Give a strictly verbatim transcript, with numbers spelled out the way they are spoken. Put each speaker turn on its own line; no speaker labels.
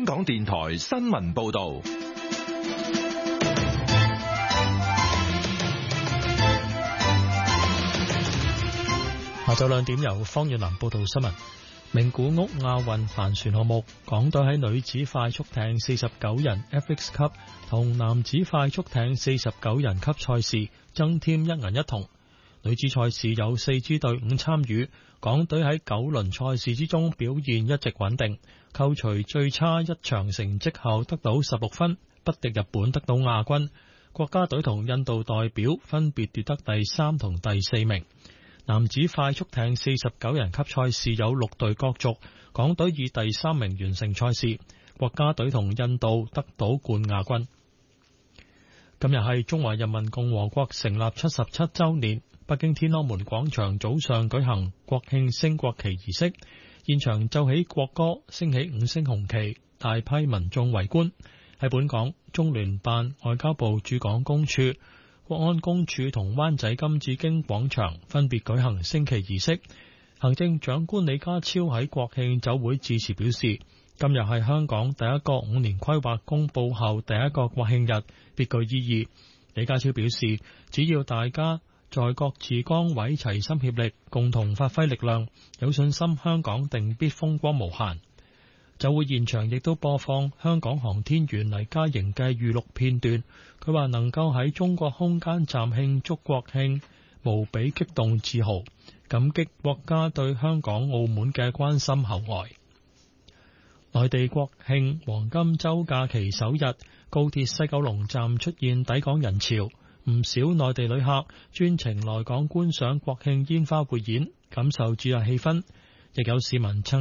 港電台新聞報道。
下晝兩點由方遠南報道新聞。名古屋亞運帆船項目，港隊喺女子快速艇四十九人 F X 級同男子快速艇四十九人級賽事增添一銀一銅。女子賽事有四支隊伍參與，港隊喺九輪賽事之中表現一直穩定，扣除最差一場成績後得到十六分，不敵日本得到亞軍。國家隊同印度代表分別奪得第三同第四名。男子快速艇四十九人級賽事有六隊角逐，港隊以第三名完成賽事，國家隊同印度得到冠亞軍。今日係中華人民共和國成立七十七週年，北京天安門廣場早上舉行國慶升國旗儀式，現場奏起國歌，升起五星紅旗，大批民眾圍觀。喺本港，中聯辦、外交部駐港公署、國安公署同灣仔金紫荊廣場分別舉行升旗儀式。行政長官李家超喺國慶酒會致辭表示，今日係香港第一個五年規劃公布後第一個國慶日，別具意義。李家超表示，只要大家在各自崗位齊心協力，共同發揮力量，有信心香港定必風光無限。酒會現場亦都播放香港航天員黎嘉瑩嘅預錄片段，佢話能夠喺中國空間站慶祝國慶，無比激動自豪，感激國家對香港、澳門嘅關心厚愛。內地國慶黃金週假期首日，高鐵西九龍站出現抵港人潮，唔少內地旅客專程來港觀賞國慶煙花匯演，感受節日氣氛，亦有市民趁